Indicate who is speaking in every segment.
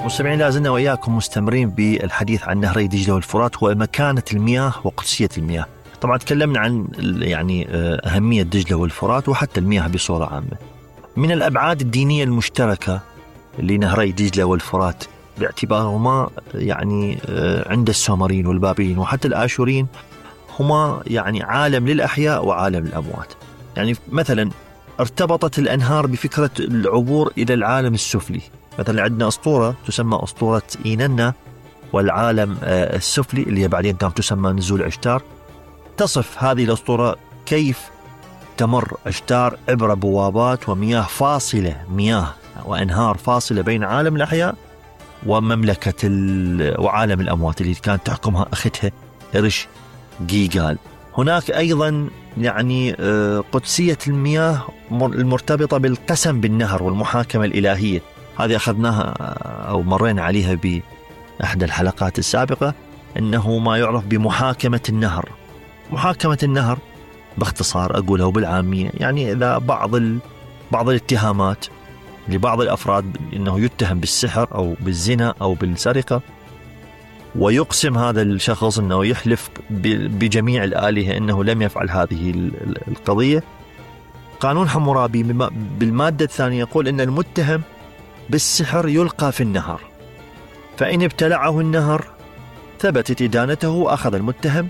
Speaker 1: مستمعين، لازلنا وإياكم مستمرين بالحديث عن نهري دجلة والفرات ومكانة المياه وقدسية المياه. طبعا تكلمنا عن أهمية دجلة والفرات وحتى المياه بصورة عامة. من الأبعاد الدينية المشتركة لنهري دجلة والفرات باعتبارهما عند السومريين والبابليين وحتى الآشوريين هما عالم للأحياء وعالم للأموات. مثلا ارتبطت الأنهار بفكرة العبور إلى العالم السفلي. مثلا عندنا أسطورة تسمى أسطورة إيننا والعالم السفلي اللي بعدين كانت تسمى نزول عشتار. تصف هذه الأسطورة كيف تمر عشتار عبر بوابات ومياه فاصلة، مياه وأنهار فاصلة بين عالم الأحياء ومملكة وعالم الأموات اللي كانت تحكمها أختها إرش جيجال. هناك أيضا قدسية المياه المرتبطة بالقسم بالنهر والمحاكمة الإلهية. هذه أخذناها أو مرينا عليها بأحد الحلقات السابقة، أنه ما يعرف بمحاكمة النهر. محاكمة النهر باختصار أقولها بالعامية، إذا بعض الاتهامات لبعض الأفراد أنه يتهم بالسحر أو بالزنا أو بالسرقة، ويقسم هذا الشخص أنه يحلف بجميع الآلهة أنه لم يفعل هذه القضية. قانون حمورابي بالمادة الثانية يقول أن المتهم بالسحر يلقى في النهر، فإن ابتلعه النهر ثبتت إدانته وأخذ المتهم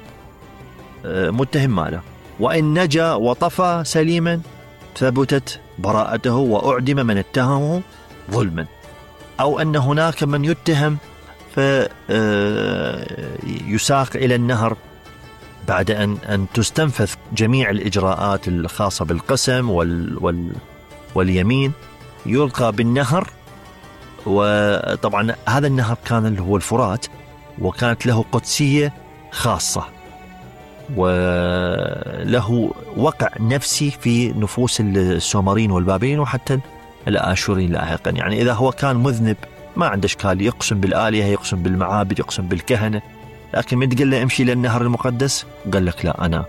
Speaker 1: ماله، وإن نجا وطفى سليما ثبتت براءته وأعدم من اتهمه ظلما. أو أن هناك من يتهم فيساق إلى النهر بعد أن تستنفذ جميع الإجراءات الخاصة بالقسم واليمين، يلقى بالنهر. وطبعا هذا النهر كان هو الفرات، وكانت له قدسية خاصة وله وقع نفسي في نفوس السومريين والبابليين وحتى الآشوريين لاحقا. إذا هو كان مذنب ما عنده إشكال، يقسم بالآلهة، يقسم بالمعابد، يقسم بالكهنة، لكن من تقول له امشي للنهر المقدس قال لك لا، أنا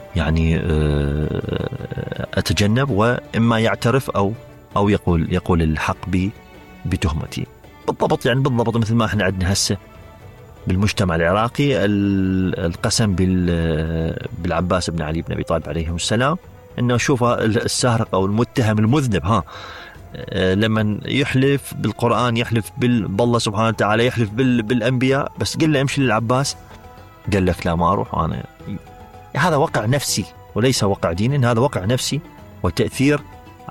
Speaker 1: أتجنب، وإما يعترف أو يقول الحق بتهمتي. بالضبط مثل ما احنا عندنا هسه بالمجتمع العراقي القسم بالعباس بن علي بن أبي طالب عليه السلام، إنه شوف السارق أو المتهم المذنب لما يحلف بالقرآن، يحلف بالله سبحانه وتعالى، يحلف بالأنبياء، بس قل له امشي للعباس قال لك لا ما أروح أنا. هذا وقع نفسي وليس وقع ديني، هذا وقع نفسي وتأثير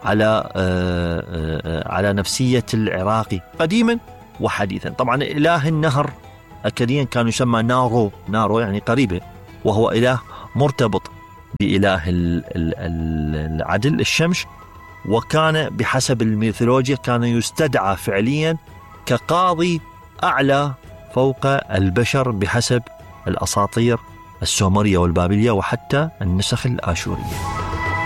Speaker 1: على نفسية العراقي قديما وحديثا. طبعا إله النهر أكاديا كان يسمى نارو قريبة، وهو إله مرتبط بإله العدل الشمس، وكان بحسب الميثولوجيا كان يستدعى فعليا كقاضي أعلى فوق البشر بحسب الأساطير السومرية والبابلية وحتى النسخ الآشورية.